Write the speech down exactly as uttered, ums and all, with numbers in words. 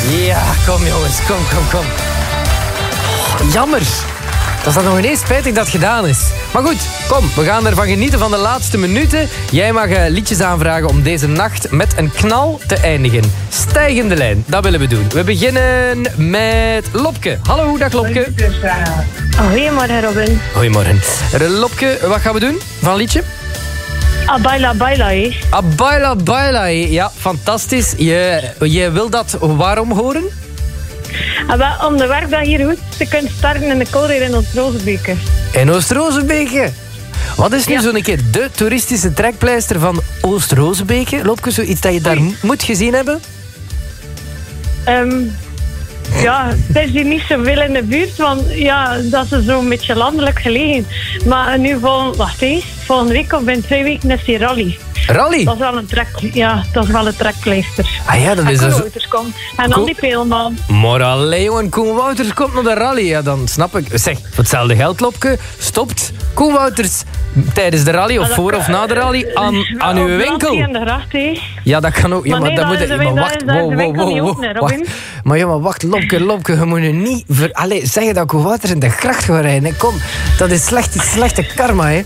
Ja, kom jongens, kom, kom, kom. Oh, jammer. Dat is dan nog ineens spijtig dat het gedaan is. Maar goed, kom, we gaan ervan genieten van de laatste minuten. Jij mag uh, liedjes aanvragen om deze nacht met een knal te eindigen. Stijgende lijn, dat willen we doen. We beginnen met Lopke. Hallo, dag Lopke. Goedemorgen, Robin. Goedemorgen. Lopke, wat gaan we doen van liedje? Ah, baila, baila, hé. Ah, baila, baila, hé. Ja, fantastisch. Je, je wil dat waarom horen? Ah, wel, om de werkdag hier goed te kunnen starten in de koude in Oost-Rozenbeke. In Oost-Rozenbeke? Wat is nu Ja. zo'n keer de toeristische trekpleister van Oost-Rozenbeke? Lopke, zoiets dat je daar Oei. moet gezien hebben? Um, ja, het is hier niet zoveel in de buurt, want ja, dat is zo'n beetje landelijk gelegen. Maar nu volgende, wacht eens, volgende week of binnen twee weken is die rally. Rally? Dat is wel een trek, ja, dat is wel een trekpleister. Ah ja, dat En is Koen dus... Wouters komt. En Koen- al die peelman. Maar allee, jongen, Koen Wouters komt naar de rally. Ja, dan snap ik. Zeg, voor hetzelfde geld, Lopke, stopt Koen Wouters tijdens de rally of voor of na de rally aan, aan uw winkel. in de gracht, hé. Ja, dat kan ook. Ja, Maar maar nee, dat dat moet is de maar win- wacht. dat is de Wow, wow, winkel wow, niet wow. open, hè, Wacht. Robin. Maar ja, maar wacht, Lopke, Lopke, je moet nu niet... Ver... Allee, zeggen dat Koen Wouters in de gracht gaat rijden. Hè. Kom, dat is slecht, slechte karma, hè.